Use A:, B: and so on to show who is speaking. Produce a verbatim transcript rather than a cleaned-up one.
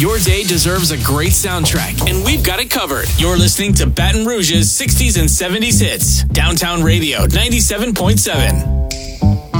A: Your day deserves a great soundtrack, and we've got it covered. You're listening to Baton Rouge's sixties and seventies hits. Downtown Radio ninety-seven point seven.